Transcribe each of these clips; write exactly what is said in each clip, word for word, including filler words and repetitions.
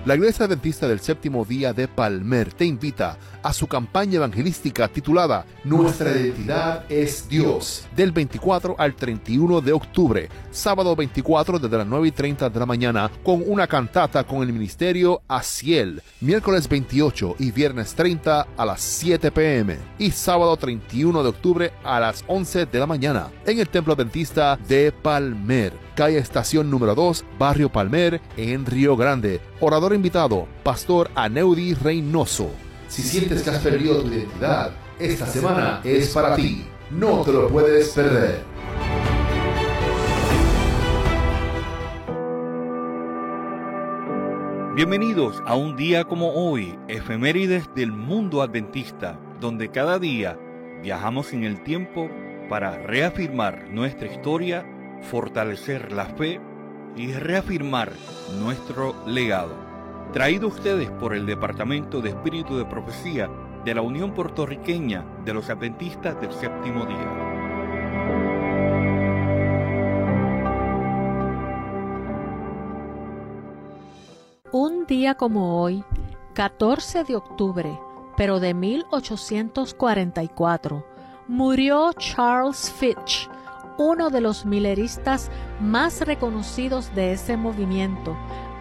La Iglesia Adventista del Séptimo Día de Palmer te invita a su campaña evangelística titulada Nuestra identidad es Dios, del veinticuatro al treinta y uno de octubre, sábado veinticuatro desde las nueve y treinta de la mañana, con una cantata con el ministerio Aciel, miércoles veintiocho y viernes treinta a las siete p m y sábado treinta y uno de octubre a las once de la mañana, en el Templo Adventista de Palmer, calle Estación número dos, Barrio Palmer, en Río Grande. Orador invitado, Pastor Aneudi Reynoso. Si sientes que has perdido tu identidad, esta semana es para ti. No te lo puedes perder. Bienvenidos a un día como hoy, efemérides del mundo adventista, donde cada día viajamos en el tiempo para reafirmar nuestra historia, fortalecer la fe y reafirmar nuestro legado. Traído a ustedes por el Departamento de Espíritu de Profecía de la Unión Puertorriqueña de los Adventistas del Séptimo Día. Un día como hoy, catorce de octubre, pero de mil ochocientos cuarenta y cuatro, murió Charles Fitch, uno de los milleristas más reconocidos de ese movimiento,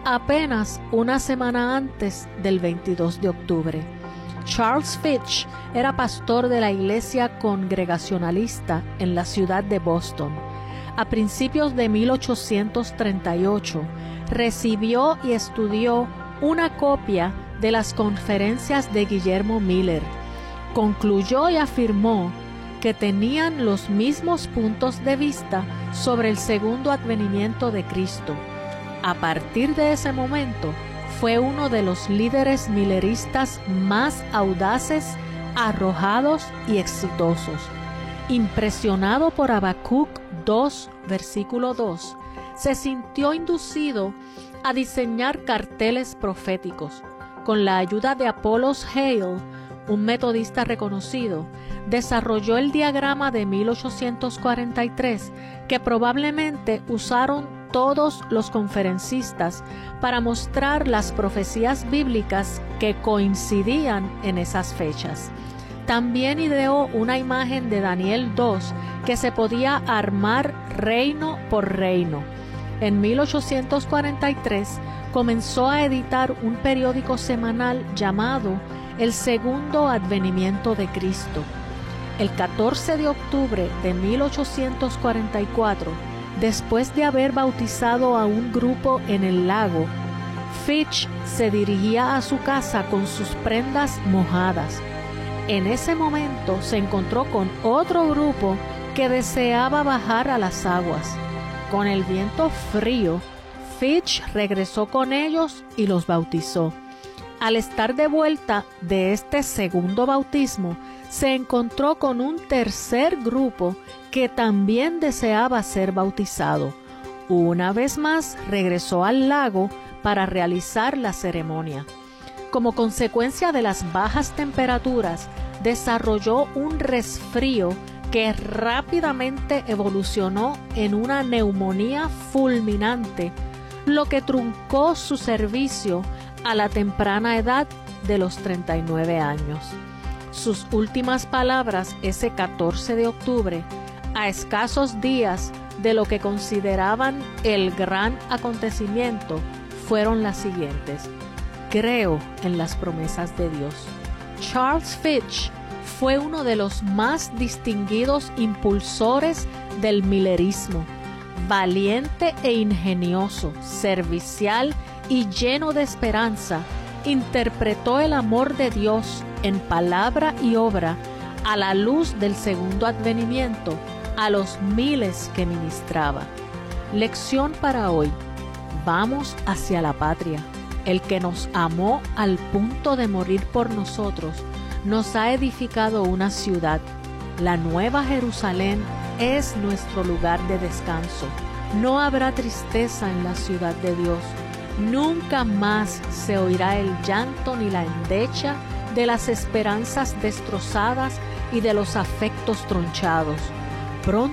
apenas una semana antes del veintidós de octubre. Charles Fitch era pastor de la iglesia congregacionalista en la ciudad de Boston. A principios de mil ochocientos treinta y ocho, recibió y estudió una copia de las conferencias de Guillermo Miller. Concluyó y afirmó que tenían los mismos puntos de vista sobre el segundo advenimiento de Cristo. A partir de ese momento, fue uno de los líderes milleristas más audaces, arrojados y exitosos. Impresionado por Habacuc dos, versículo dos, se sintió inducido a diseñar carteles proféticos. Con la ayuda de Apollos Hale, un metodista reconocido, desarrolló el diagrama de mil ochocientos cuarenta y tres que probablemente usaron todos los conferencistas para mostrar las profecías bíblicas que coincidían en esas fechas. También ideó una imagen de Daniel dos que se podía armar reino por reino. En mil ochocientos cuarenta y tres comenzó a editar un periódico semanal llamado El Segundo Advenimiento de Cristo. El catorce de octubre de mil ochocientos cuarenta y cuatro, después de haber bautizado a un grupo en el lago, Fitch se dirigía a su casa con sus prendas mojadas. En ese momento se encontró con otro grupo que deseaba bajar a las aguas. Con el viento frío, Fitch regresó con ellos y los bautizó. Al estar de vuelta de este segundo bautismo, se encontró con un tercer grupo que también deseaba ser bautizado. Una vez más regresó al lago para realizar la ceremonia. Como consecuencia de las bajas temperaturas, desarrolló un resfrío que rápidamente evolucionó en una neumonía fulminante, lo que truncó su servicio a la temprana edad de los treinta y nueve años. Sus últimas palabras ese catorce de octubre, a escasos días de lo que consideraban el gran acontecimiento, fueron las siguientes: creo en las promesas de Dios. Charles Fitch fue uno de los más distinguidos impulsores del millerismo. Valiente e ingenioso, servicial y lleno de esperanza, interpretó el amor de Dios en palabra y obra a la luz del segundo advenimiento a los miles que ministraba. Lección para hoy: vamos hacia la patria. El que nos amó al punto de morir por nosotros, nos ha edificado una ciudad. La Nueva Jerusalén es nuestro lugar de descanso. No habrá tristeza en la ciudad de Dios. Nunca más se oirá el llanto ni la endecha de las esperanzas destrozadas y de los afectos tronchados. Pronto